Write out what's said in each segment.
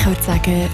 würde sagen,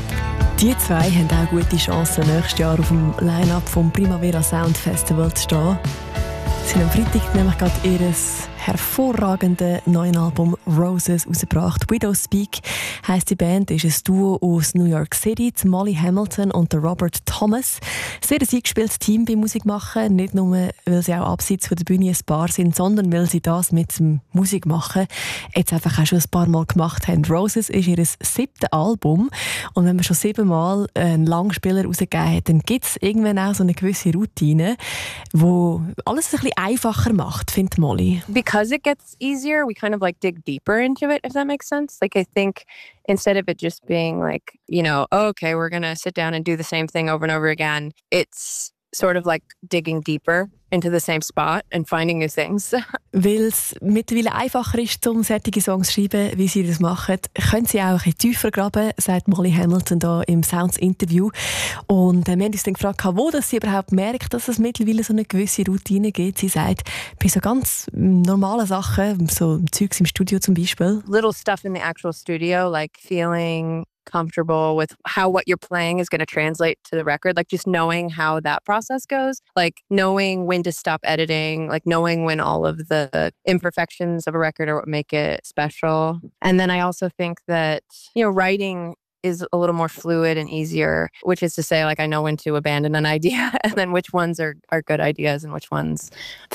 die zwei haben auch gute Chancen, nächstes Jahr auf dem Line-Up vom Primavera Sound Festival zu stehen. Sie haben am Freitag nämlich gerade ihr hervorragende neuen Album Roses rausgebracht. Widow Speak heisst die Band, ist ein Duo aus New York City, Molly Hamilton und Robert Thomas. Sehr ein eingespieltes Team beim Musikmachen, nicht nur, weil sie auch abseits von der Bühne ein Paar sind, sondern weil sie das mit dem Musikmachen jetzt einfach auch schon ein paar Mal gemacht haben. Roses ist ihr 7. Album und wenn man schon 7 Mal einen Langspieler rausgegeben hat, dann gibt es irgendwann auch so eine gewisse Routine, die alles ein bisschen einfacher macht, findet Molly. Because it gets easier, we kind of like dig deeper into it, if that makes sense. Like I think instead of it just being like, you know, oh, okay, we're going to sit down and do the same thing over and over again, it's sort of like digging deeper into the same spot and finding new things. Weil es mittlerweile einfacher ist, um solche Songs zu schreiben, wie sie das machen, können sie auch ein bisschen tiefer graben, sagt Molly Hamilton da im Sounds-Interview. Und wir haben uns dann gefragt, wo dass sie überhaupt merkt, dass es mittlerweile so eine gewisse Routine gibt. Sie sagt, bei so ganz normalen Sachen, so Zeugs im Studio zum Beispiel. Little stuff in the actual studio, like feeling comfortable with how what you're playing is going to translate to the record, like just knowing how that process goes, like knowing when to stop editing, like knowing when all of the imperfections of a record are what make it special. And then I also think that, you know, writing is a little more fluid and easier, which is to say, like, I know when to abandon an idea and then which ones are good ideas and which ones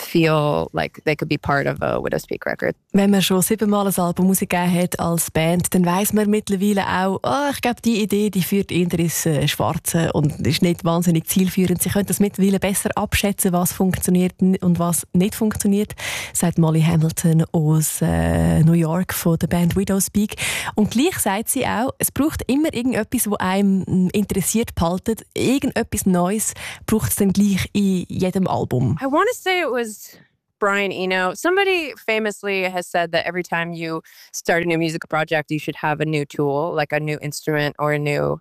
feel like they could be part of a Widow Speak record. Wenn man schon 7 Mal ein Album rausgegeben hat als Band, dann weiss man mittlerweile auch, ich glaube, die Idee, die führt eher ins Schwarze und ist nicht wahnsinnig zielführend. Sie können das mittlerweile besser abschätzen, was funktioniert und was nicht funktioniert, sagt Molly Hamilton aus New York von der Band Widow Speak. Und gleich sagt sie auch, es braucht immer irgendetwas, das einem interessiert behaltet. Irgendetwas Neues braucht es dann gleich in jedem Album. I want to say it was Brian Eno. Somebody famously has said that every time you start a new music project, you should have a new tool, like a new instrument or a new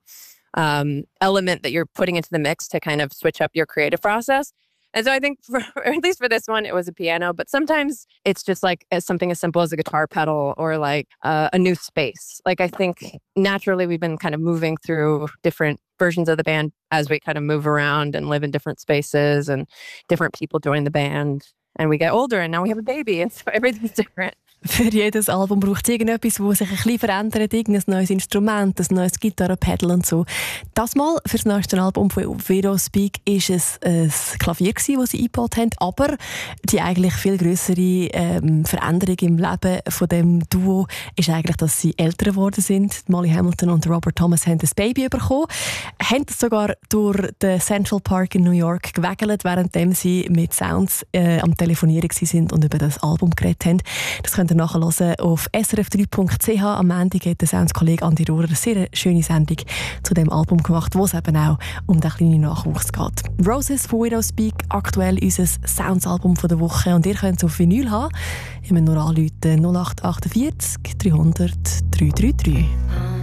element that you're putting into the mix to kind of switch up your creative process. And so I think, at least for this one, it was a piano. But sometimes it's just like something as simple as a guitar pedal or like a new space. Like I think naturally we've been kind of moving through different versions of the band as we kind of move around and live in different spaces and different people join the band. And we get older and now we have a baby and so everything's different. Für jedes Album braucht es irgendetwas, das sich ein bisschen verändert, irgendein neues Instrument, ein neues Gitarrenpedal und so. Das Mal für das nächste Album von Widow Speak ist es ein Klavier gewesen, das sie eingebaut haben, aber die eigentlich viel grössere Veränderung im Leben von dem Duo ist eigentlich, dass sie älter geworden sind. Molly Hamilton und Robert Thomas haben ein Baby bekommen, haben das sogar durch den Central Park in New York gewägelt, während sie mit Sounds am Telefonieren waren und über das Album geredet haben. Das könnt ihr nachhören auf srf3.ch. Am Ende hat der Sounds-Kollege Andi Rohrer eine sehr schöne Sendung zu dem Album gemacht, wo es eben auch um den kleinen Nachwuchs geht. Roses von Widow Speak, aktuell unser Sounds-Album der Woche. Und ihr könnt es auf Vinyl haben. Ihr müsst nur anrufen 0848 300 333.